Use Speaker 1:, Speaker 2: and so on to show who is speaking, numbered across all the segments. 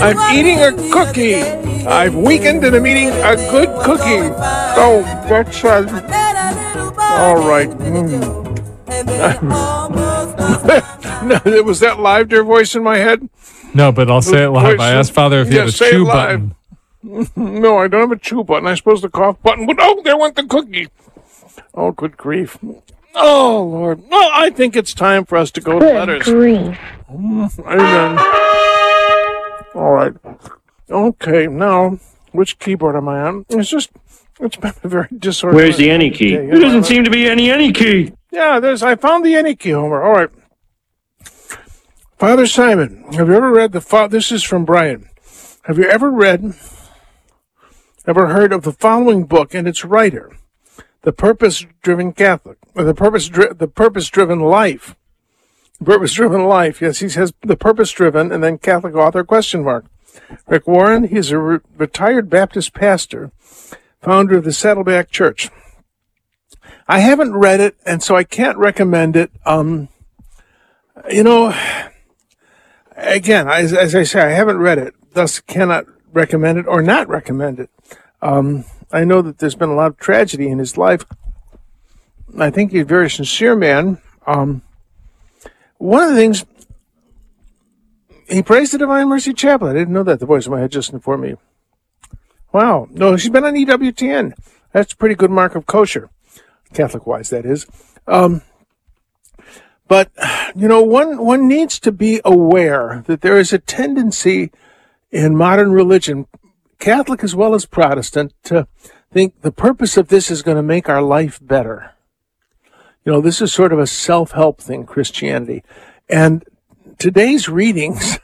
Speaker 1: I'm eating a cookie. I've weakened and I'm eating a good cookie. Oh, that's all right. No, was that live, dear voice in my head?
Speaker 2: No, but I'll say it live. I asked Father if he had a chew button.
Speaker 1: No, I don't have a chew button. I suppose the cough button. But oh, there went the cookie. Oh, good grief. Oh, Lord. Well, I think it's time for us to go to letters.
Speaker 3: Good grief.
Speaker 1: Amen. All right. Okay, now, which keyboard am I on? It's been a very disorganized.
Speaker 4: Where's the any key? There doesn't seem to be any key.
Speaker 1: Yeah, I found the any key, Homer. All right. Father Simon, have you ever read this is from Brian. Have you ever heard of the following book and its writer? The Purpose-Driven Catholic, or the Purpose-Driven Life. Purpose-Driven Life. Yes, he says the Purpose-Driven and then Catholic author, question mark. Rick Warren, he's a retired Baptist pastor, founder of the Saddleback Church. I haven't read it, and so I can't recommend it. Again, as I say, I haven't read it, thus cannot recommend it or not recommend it. I know that there's been a lot of tragedy in his life. I think he's a very sincere man. One of the things, he prays the Divine Mercy Chapel. I didn't know that. The voice in my head just informed me. Wow. No, she's been on EWTN. That's a pretty good mark of kosher. Catholic-wise, that is. But, one needs to be aware that there is a tendency in modern religion, Catholic as well as Protestant, to think the purpose of this is going to make our life better. This is sort of a self-help thing, Christianity. And today's readings,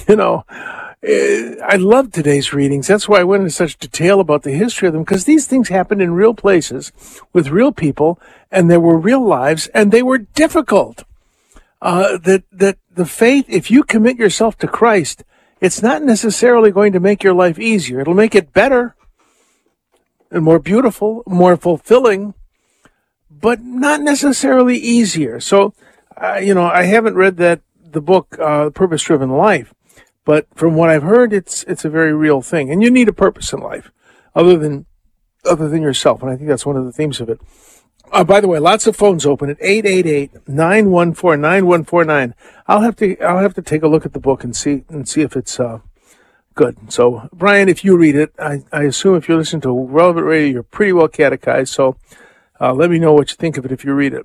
Speaker 1: I love today's readings. That's why I went into such detail about the history of them, because these things happened in real places with real people, and there were real lives, and they were difficult. That the faith, if you commit yourself to Christ, it's not necessarily going to make your life easier. It'll make it better and more beautiful, more fulfilling, but not necessarily easier. So, I haven't read the book, Purpose-Driven Life, but from what I've heard, it's a very real thing. And you need a purpose in life other than yourself. And I think that's one of the themes of it. By the way, lots of phones open at 888-914-9149. I'll have to take a look at the book and see if it's good. So, Brian, if you read it, I assume if you're listening to Relevant Radio, you're pretty well catechized. So, let me know what you think of it if you read it.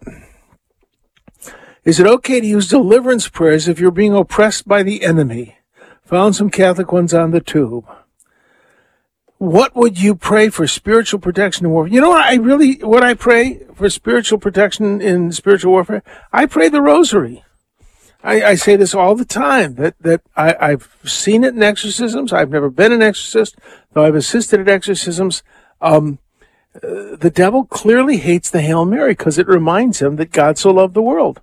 Speaker 1: Is it okay to use deliverance prayers if you're being oppressed by the enemy? Found some Catholic ones on the tube. What would you pray for spiritual protection in warfare? You know what I pray for spiritual protection in spiritual warfare? I pray the rosary. I say this all the time, that I've seen it in exorcisms. I've never been an exorcist, though I've assisted at exorcisms. The devil clearly hates the Hail Mary because it reminds him that God so loved the world.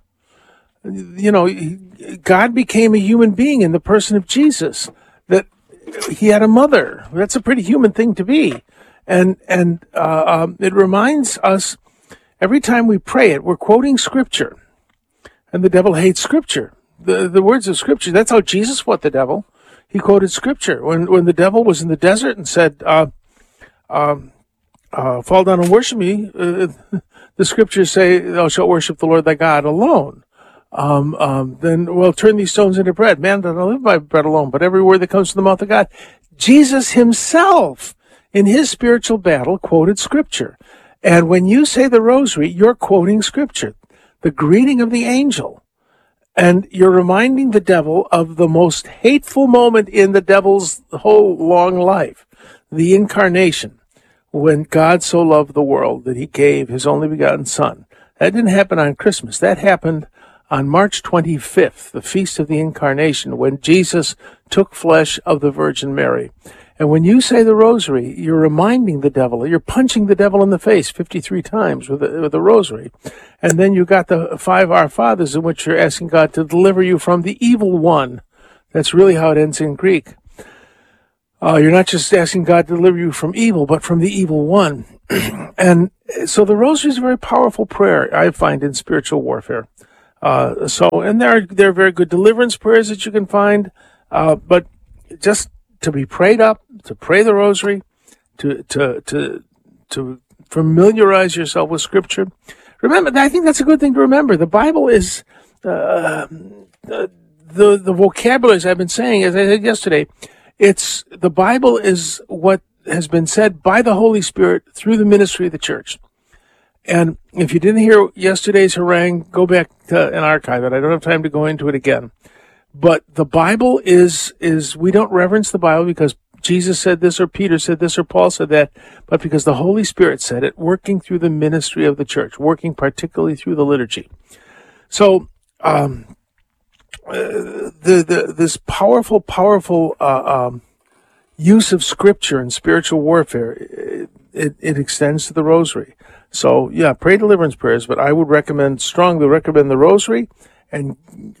Speaker 1: God became a human being in the person of Jesus, that he had a mother. That's a pretty human thing to be. And it reminds us every time we pray it, we're quoting Scripture. And the devil hates Scripture. The words of Scripture, that's how Jesus fought the devil. He quoted Scripture. When the devil was in the desert and said, fall down and worship me, the Scriptures say, thou shalt worship the Lord thy God alone. Then turn these stones into bread. Man doesn't live by bread alone, but every word that comes from the mouth of God. Jesus himself, in his spiritual battle, quoted Scripture. And when you say the rosary, you're quoting Scripture, the greeting of the angel. And you're reminding the devil of the most hateful moment in the devil's whole long life, the incarnation, when God so loved the world that he gave his only begotten Son. That didn't happen on Christmas. That happened on March 25th, the Feast of the Incarnation, when Jesus took flesh of the Virgin Mary. And when you say the rosary, you're reminding the devil, you're punching the devil in the face 53 times with the rosary. And then you got the 5 Our Fathers in which you're asking God to deliver you from the evil one. That's really how it ends in Greek. You're not just asking God to deliver you from evil, but from the evil one. And so the rosary is a very powerful prayer, I find, in spiritual warfare. And there are very good deliverance prayers that you can find, but just to be prayed up, to pray the rosary, to familiarize yourself with Scripture. Remember, I think that's a good thing to remember. The Bible is the vocabulary, as I've been saying, as I said yesterday. The Bible is what has been said by the Holy Spirit through the ministry of the church. And if you didn't hear yesterday's harangue, go back and archive it. I don't have time to go into it again. But the Bible is we don't reverence the Bible because Jesus said this or Peter said this or Paul said that, but because the Holy Spirit said it, working through the ministry of the church, working particularly through the liturgy. So this powerful use of Scripture in spiritual warfare, it extends to the rosary. So, yeah, pray deliverance prayers, but I would strongly recommend the rosary and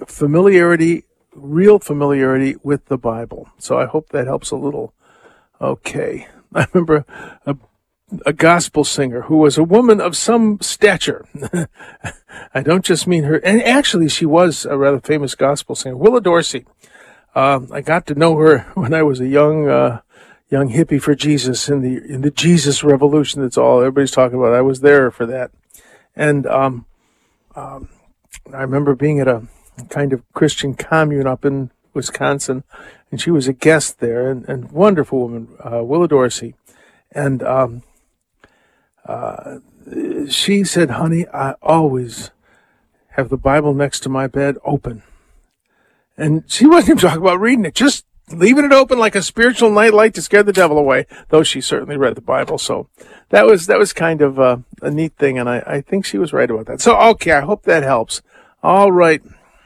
Speaker 1: real familiarity with the Bible. So I hope that helps a little. Okay. I remember a gospel singer who was a woman of some stature. I don't just mean her, and actually she was a rather famous gospel singer, Willa Dorsey. I got to know her when I was a young hippie for Jesus in the Jesus Revolution. That's all everybody's talking about. I was there for that, and I remember being at a kind of Christian commune up in Wisconsin, and she was a guest there, and wonderful woman, Willa Dorsey, and she said, "Honey, I always have the Bible next to my bed open," and she wasn't even talking about reading it, just leaving it open like a spiritual nightlight to scare the devil away, though she certainly read the Bible. So that was kind of a neat thing, and I think she was right about that. So, okay, I hope that helps. All right.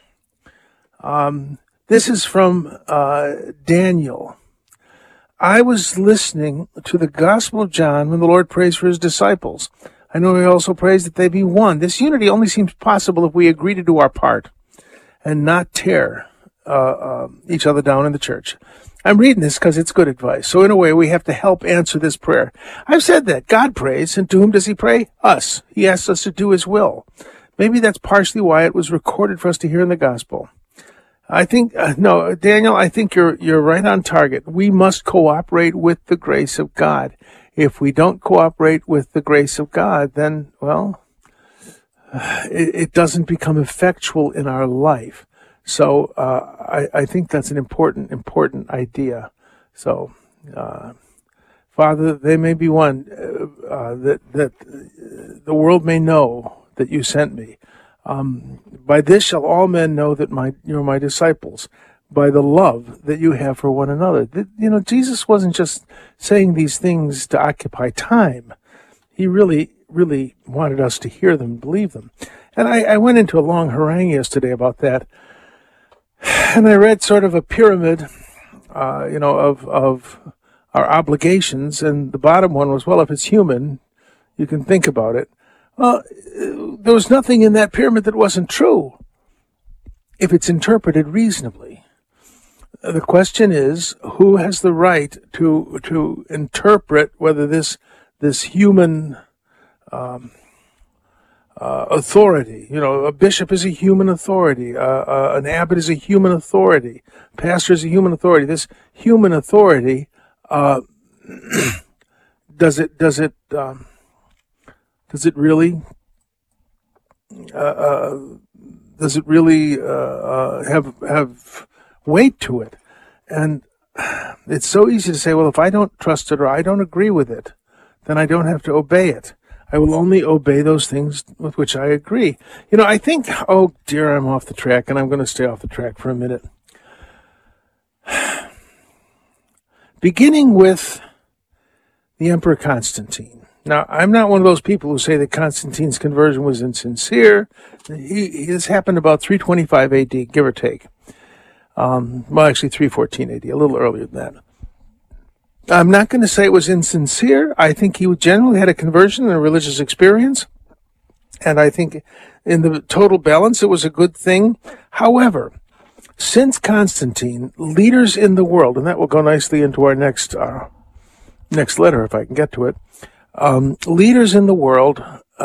Speaker 1: This is from Daniel. I was listening to the Gospel of John when the Lord prays for his disciples. I know he also prays that they be one. This unity only seems possible if we agree to do our part and not tear each other down in the church. I'm reading this because it's good advice. So in a way, we have to help answer this prayer. I've said that God prays, and to whom does he pray? Us. He asks us to do his will. Maybe that's partially why it was recorded for us to hear in the gospel. I think, no, Daniel, I think you're right on target. We must cooperate with the grace of God. If we don't cooperate with the grace of God, then, well, it doesn't become effectual in our life. So I think that's an important idea. So, Father, they may be one, that the world may know that you sent me. By this shall all men know that you're my disciples, by the love that you have for one another. Jesus wasn't just saying these things to occupy time. He really wanted us to hear them, believe them. And I went into a long harangue yesterday about that. And I read sort of a pyramid, of our obligations. And the bottom one was, well, if it's human, you can think about it. Well, there was nothing in that pyramid that wasn't true, if it's interpreted reasonably. The question is, who has the right to interpret whether this human authority, a bishop is a human authority, an abbot is a human authority, pastor is a human authority. This human authority, does it really have weight to it? And it's so easy to say, well, if I don't trust it or I don't agree with it, then I don't have to obey it. I will only obey those things with which I agree. I think, oh dear, I'm off the track, and I'm going to stay off the track for a minute. Beginning with the Emperor Constantine. Now, I'm not one of those people who say that Constantine's conversion was insincere. This happened about 325 AD, give or take. Actually 314 AD, a little earlier than that. I'm not going to say it was insincere. I think he generally had a conversion and a religious experience. And I think in the total balance, it was a good thing. However, since Constantine, leaders in the world, and that will go nicely into our next letter, if I can get to it, leaders in the world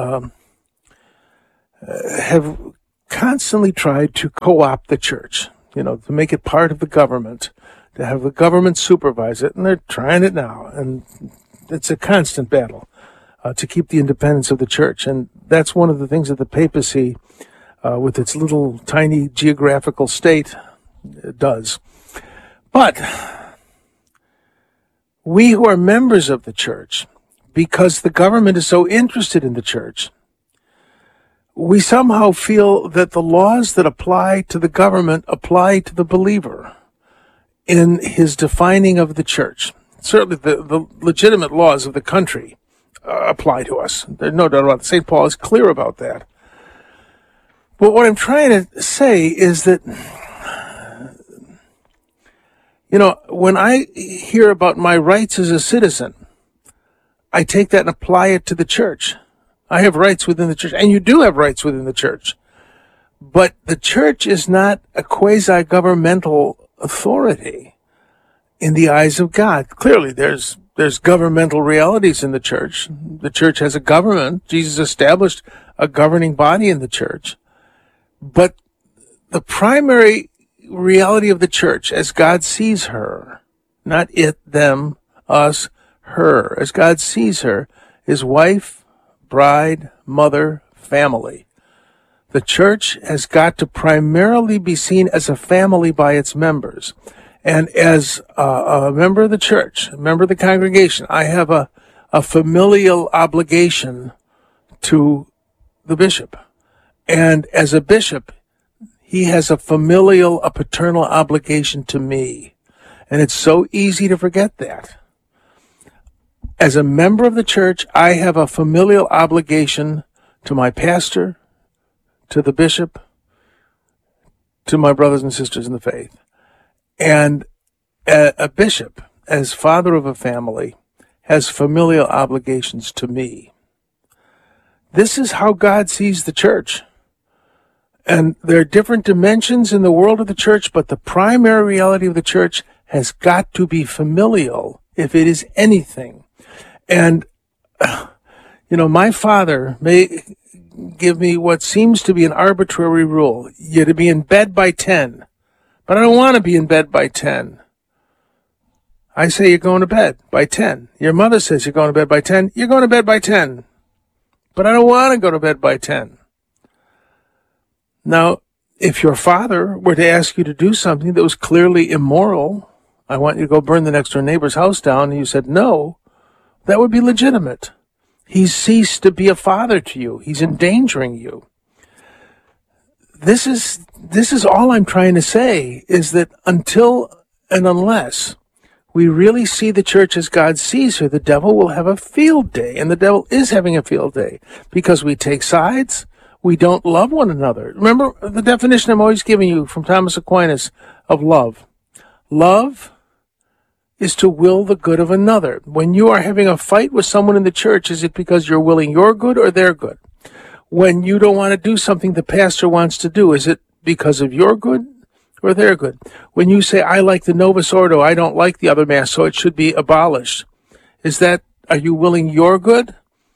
Speaker 1: have constantly tried to co-opt the church, to make it part of the government, to have the government supervise it, and they're trying it now. And it's a constant battle to keep the independence of the church. And that's one of the things that the papacy, with its little tiny geographical state, does. But we who are members of the church, because the government is so interested in the church, we somehow feel that the laws that apply to the government apply to the believer in his defining of the church. Certainly the legitimate laws of the country apply to us. There's no doubt about it. St. Paul is clear about that. But what I'm trying to say is that, when I hear about my rights as a citizen, I take that and apply it to the church. I have rights within the church, and you do have rights within the church. But the church is not a quasi-governmental authority in the eyes of God. Clearly, there's governmental realities in the church. The church has a government. Jesus established a governing body in the church. But the primary reality of the church, as God sees her, not it, them, us, her, as God sees her, is wife, bride, mother, family. The church has got to primarily be seen as a family by its members. And as a member of the church, a member of the congregation, I have a familial obligation to the bishop. And as a bishop, he has a paternal obligation to me. And it's so easy to forget that. As a member of the church, I have a familial obligation to my pastor, to the bishop, to my brothers and sisters in the faith. And a bishop, as father of a family, has familial obligations to me. This is how God sees the church. And there are different dimensions in the world of the church, but the primary reality of the church has got to be familial if it is anything. And, my father may give me what seems to be an arbitrary rule. You're to be in bed by 10. But I don't want to be in bed by 10. I say you're going to bed by 10. Your mother says you're going to bed by 10. You're going to bed by 10. But I don't want to go to bed by 10. Now, if your father were to ask you to do something that was clearly immoral, I want you to go burn the next door neighbor's house down, and you said no, that would be legitimate. He's ceased to be a father to you. He's endangering you. This is all I'm trying to say, is that until and unless we really see the church as God sees her, the devil will have a field day, and the devil is having a field day because we take sides. We don't love one another. Remember the definition I'm always giving you from Thomas Aquinas of love. Love is to will the good of another. When you are having a fight with someone in the church, is it because you're willing your good or their good? When you don't want to do something the pastor wants to do, is it because of your good or their good? When you say, I like the Novus Ordo, I don't like the other Mass, so it should be abolished, are you willing your good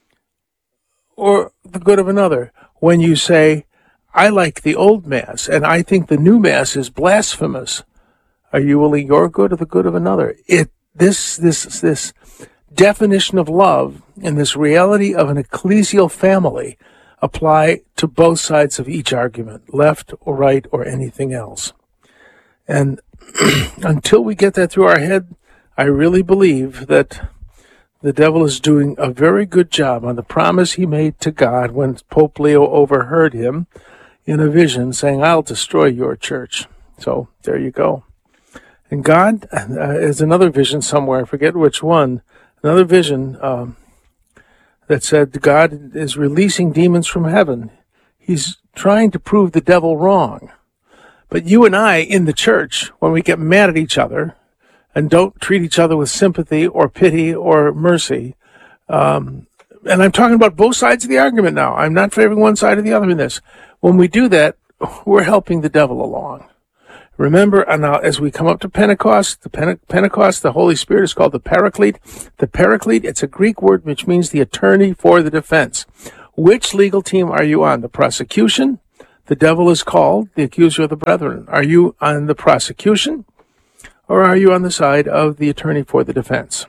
Speaker 1: or the good of another? When you say, I like the old Mass and I think the new Mass is blasphemous, are you willing your good or the good of another? This definition of love and this reality of an ecclesial family apply to both sides of each argument, left or right or anything else. And until we get that through our head, I really believe that the devil is doing a very good job on the promise he made to God when Pope Leo overheard him in a vision saying, I'll destroy your church. So there you go. And God is another vision somewhere, I forget which one, another vision that said God is releasing demons from heaven. He's trying to prove the devil wrong. But you and I in the church, when we get mad at each other and don't treat each other with sympathy or pity or mercy, and I'm talking about both sides of the argument now. I'm not favoring one side or the other in this. When we do that, we're helping the devil along. Remember, now as we come up to Pentecost, the Holy Spirit is called the Paraclete. The Paraclete, it's a Greek word which means the attorney for the defense. Which legal team are you on? The prosecution? The devil is called the accuser of the brethren. Are you on the prosecution? or are you on the side of the attorney for the defense?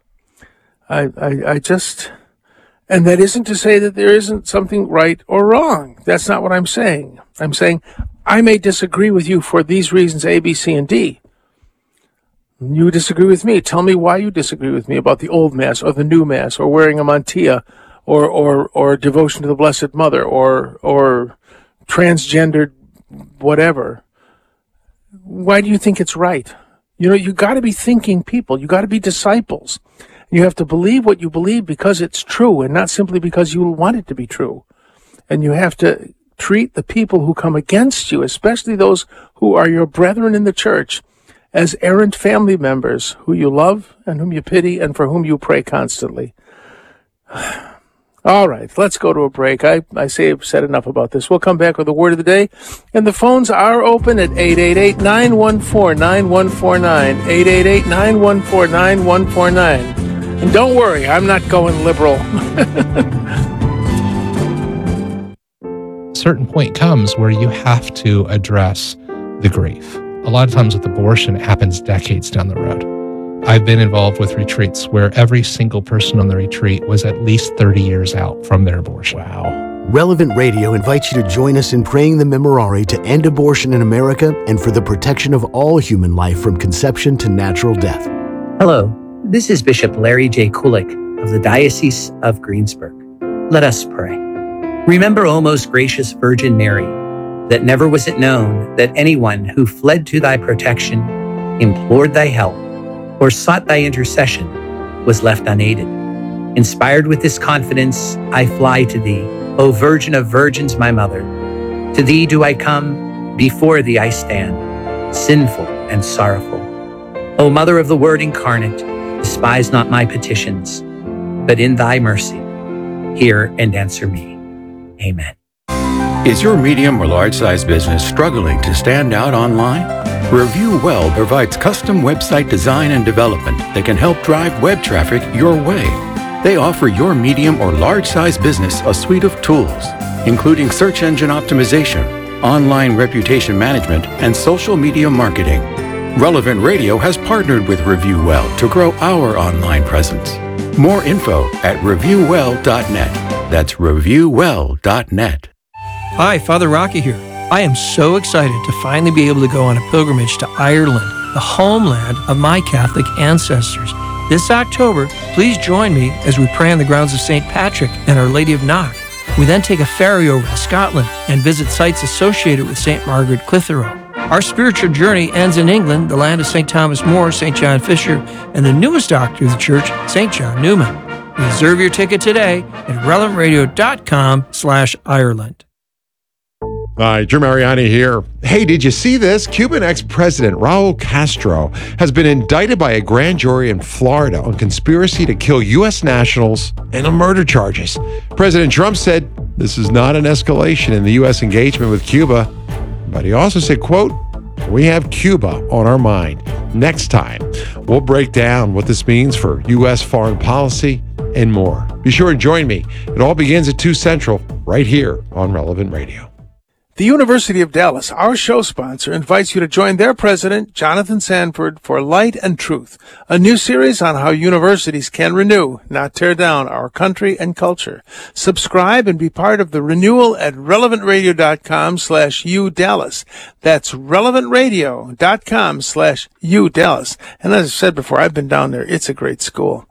Speaker 1: I just, and that isn't to say that there isn't something right or wrong. That's not what I'm saying. I'm saying I may disagree with you for these reasons, A, B, C, and D. You disagree with me. Tell me why you disagree with me about the old Mass or the new Mass or wearing a mantilla or devotion to the Blessed Mother or transgendered whatever. Why do you think it's right? You got to be thinking people. You got to be disciples. You have to believe what you believe because it's true and not simply because you want it to be true. And you have to treat the people who come against you, especially those who are your brethren in the church, as errant family members who you love and whom you pity and for whom you pray constantly. All right, let's go to a break. I say I've said enough about this. We'll come back with the word of the day. And the phones are open at 888-914-9149, 888-914-9149. And don't worry, I'm not going liberal.
Speaker 3: A certain point comes where you have to address the grief. A lot of times with abortion, it happens decades down the road. I've been involved with retreats where every single person on the retreat was at least 30 years out from their abortion.
Speaker 1: Wow.
Speaker 5: Relevant Radio invites you to join us in praying the Memorare to end abortion in America and for the protection of all human life from conception to natural death.
Speaker 6: Hello, this is Bishop Larry J. Kulik of the Diocese of Greensburg. Let us pray. Remember, O most gracious Virgin Mary, that never was it known that anyone who fled to thy protection, implored thy help, or sought thy intercession was left unaided. Inspired with this confidence, I fly to thee, O Virgin of Virgins, my mother. To thee do I come, before thee I stand, sinful and sorrowful. O Mother of the Word incarnate, despise not my petitions, but in thy mercy, hear and answer me. Amen.
Speaker 7: Is your medium or large-size business struggling to stand out online? Review Well provides custom website design and development that can help drive web traffic your way. They offer your medium or large-size business a suite of tools, including search engine optimization, online reputation management, and social media marketing. Relevant Radio has partnered with Review Well to grow our online presence. More info at reviewwell.net. That's reviewwell.net.
Speaker 8: Hi, Father Rocky here. I am so excited to finally be able to go on a pilgrimage to Ireland, the homeland of my Catholic ancestors. This October, please join me as we pray on the grounds of St. Patrick and Our Lady of Knock. We then take a ferry over to Scotland and visit sites associated with St. Margaret Clitheroe. Our spiritual journey ends in England, the land of St. Thomas More, St. John Fisher, and the newest doctor of the church, St. John Newman. Reserve your ticket today at relevantradio.com/Ireland.
Speaker 9: Hi, Drew Mariani here. Hey, did you see this? Cuban ex-president Raul Castro has been indicted by a grand jury in Florida on conspiracy to kill U.S. nationals and on murder charges. President Trump said this is not an escalation in the U.S. engagement with Cuba, but he also said, quote, "We have Cuba on our mind." Next time, we'll break down what this means for U.S. foreign policy and more. Be sure and join me. It all begins at 2 Central, right here on Relevant Radio.
Speaker 1: The University of Dallas, our show sponsor, invites you to join their president, Jonathan Sanford, for Light and Truth, a new series on how universities can renew, not tear down, our country and culture. Subscribe and be part of the renewal at relevantradio.com/UDallas. That's relevantradio.com/UDallas. And as I said before, I've been down there. It's a great school.